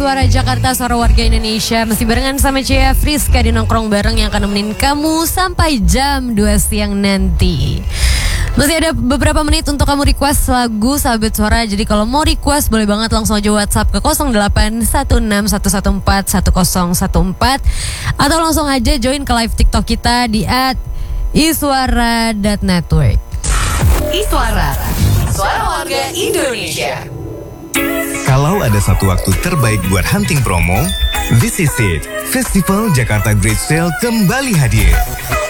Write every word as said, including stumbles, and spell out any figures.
Suara Jakarta, suara warga Indonesia. Masih barengan sama Cia Friska di Nongkrong Bareng yang akan nemenin kamu sampai jam dua siang nanti. Masih ada beberapa menit untuk kamu request lagu Sahabat Suara. Jadi kalau mau request boleh banget langsung aja WhatsApp ke nol delapan satu enam satu satu empat satu nol satu empat atau langsung aja join ke live TikTok kita di at iswara dot network. Iswara, suara warga Indonesia. Kalau ada satu waktu terbaik buat hunting promo, this is it. Festival Jakarta Great Sale kembali hadir.